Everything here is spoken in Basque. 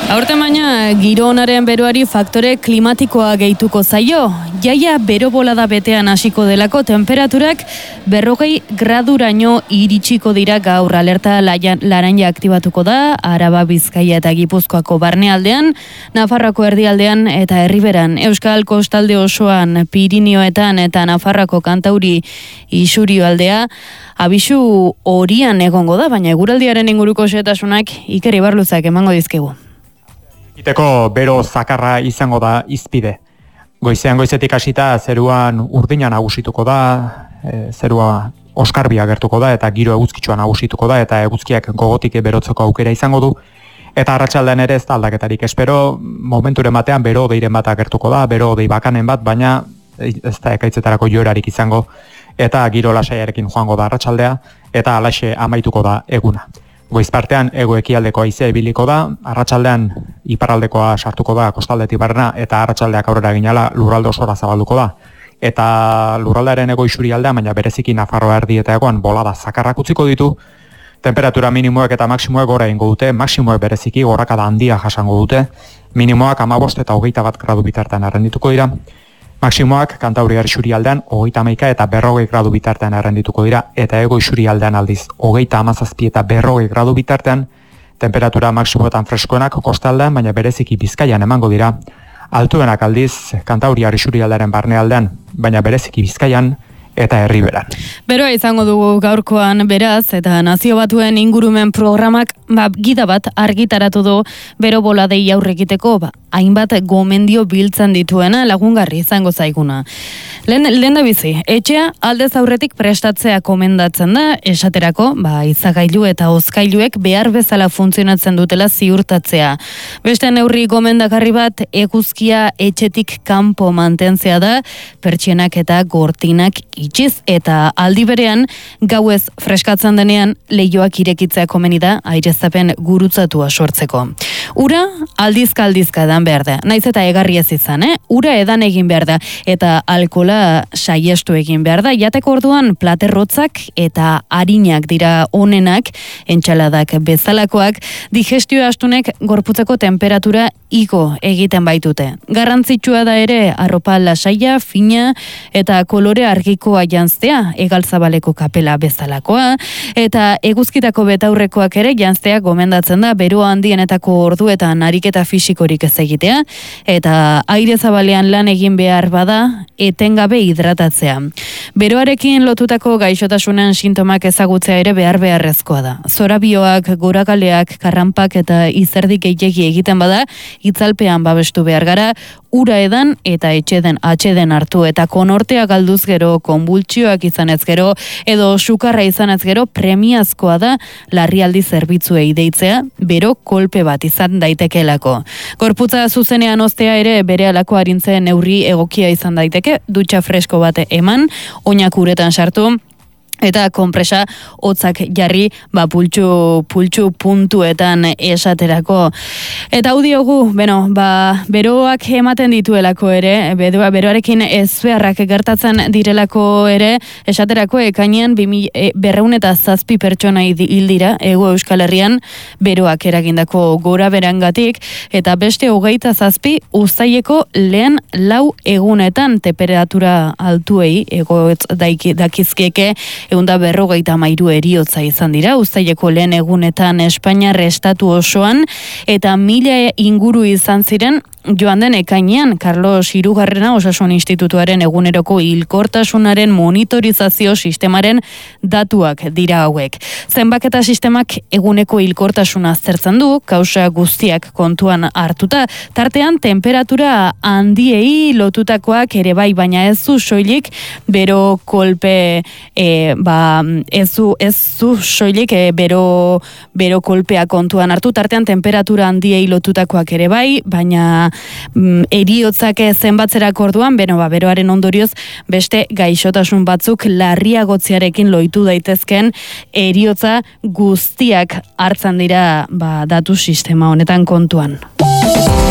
Aurten baina, giro onaren beroari faktore klimatikoa gehituko zaio. Jaia bero bolada betean hasiko delako temperaturak 40 graduraino iritsiko dira gaur. Alerta laranja aktibatuko da, Araba, Bizkaia eta Gipuzkoako barnealdean, Nafarroako erdialdean eta Erriberan, Euskal kostalde osoan, Pirinioetan eta Nafarroako kantauri isurioaldea, abisu horian egongo da, baina eguraldiaren inguruko xehetasunak Iker Ibarluzak emango dizkigu. Iteko bero zakarra izango da izpide. Goizean goizetik hasita zeruan urdina nagusituko da, zerua oskarbia gertuko da eta giro eguzkitsua nagusituko da eta eguzkiak gogotik berotzeko aukera izango du. Eta arratsaldean ere ez da aldaketarik espero, momenturen batean bero odeiren bat agertuko da, bero odei bakanen bat, baina ez da ekaitzetarako joerarik izango eta giro lasaiarekin joango da arratsaldea eta alaxe amaituko da eguna. Goizpartean hego-ekialdeko haizea ibiliko da, arratsaldean iparraldekoa sartuko da kostaldetik barrena eta arratsaldeak aurrera ginala lurralde osora zabalduko da. Eta lurraldearen hego isurialdea, baina bereziki Nafarroa erdi eta hegoan bolada zakarrak utziko ditu, temperatura minimoek eta maksimoek gora egingo dute, maksimoek bereziki gorakada handia jasango dute, minimoak 15 eta 21 gradu bitartean errendituko dira, maksimoak kantauriar isurialdean 31 eta 40 gradu bitartean errendituko dira, eta hego isurialdean aldiz 37 eta 40 gradu bitartean, temperatura maksimoetan freskoenak kostaldean, baina bereziki Bizkaian emango dira, altuenak aldiz kantauriar isurialdearen barnealdean, baina bereziki Bizkaian eta Erriberan. Beroa izango dugu gaurkoan beraz, eta Nazio Batuen ingurumen programak gida bat argitaratu du bero boladei aurre egiteko, hainbat gomendio biltzen dituena lagungarri izango zaiguna. Lehen da bizi, etxea aldez aurretik prestatzea komendatzen da, esaterako, izagailu eta hozkailuek behar bezala funtzionatzen dutela ziurtatzea. Beste neurri gomendagarri bat, eguzkia etxetik kanpo mantentzea da, pertsienak eta gortinak itxiz, eta aldi berean, gauez freskatzen denean, leihoak irekitzea komeni da, airezapen gurutzatua sortzeko. Ura aldizka edan behar da, naiz eta egarri ez izan, ura edan egin behar da, eta alkola saiestu egin behar da, jateko orduan platerrotzak eta harinak dira onenak, entxaladak bezalakoak, digestio astunek gorputzeko temperatura igo egiten baitute. Garrantzitsua da ere arropa lasaia, fina eta kolore argikoa janztea, egalzabaleko kapela bezalakoa, eta eguzkitako betaurrekoak ere janztea gomendatzen da bero handienetako orduetan ariketa fisikorik ez egitea, eta aire zabalean lan egin behar bada, etengabe hidratatzea. Beroarekin lotutako gaixotasunen sintomak ezagutzea ere beharrezkoa da. Zorabioak, gorakaleak, karranpak eta izerdik gehiegi egiten bada, itzalpean babestu behar gara, ura edan eta atxeden hartu eta konortea galduz gero, konbultsioak izanez gero, edo sukarra izanez gero, premiazkoa da larrialdi zerbitzuei deitzea, bero kolpe bat izan daitekelako. Gorputza zuzenean ostea ere berehalako arintzen neurri egokia izan daiteke, dutxa fresko bat eman, oinak uretan sartu, eta konpresa hotzak jarri pultsu puntuetan esaterako. Eta hau diogu, beroak ematen dituelako ere, beroarekin ezbeharrak gertatzen direlako ere, esaterako ekainean 207 pertsona hil dira Hego Euskal Herrian beroak eragindako gora berangatik, eta beste 27 uztaileko lehen 4 egunetan temperatura altuei egoitz dakizkieke 153 heriotza izan dira, uztaileko lehen egunetan Espainiar estatu osoan, eta 1000 inguru izan ziren joan den ekainean. Carlos Hirugarrena Osasun Institutuaren eguneroko hilkortasunaren monitorizazio sistemaren datuak dira hauek. Zenbaketa sistemak eguneko hilkortasuna aztertzen du, kausa guztiak kontuan hartuta, tartean temperatura handiei lotutakoak ere bai, baina ez zu soilik bero kolpe ez zu soilik bero kolpea kontuan hartu, tartean temperatura handiei lotutakoak ere bai, baina eriotzak zenbatzerako orduan, beroaren ondorioz beste gaixotasun batzuk larriagotziarekin loitu daitezken eriotza guztiak hartzen dira datu sistema honetan kontuan.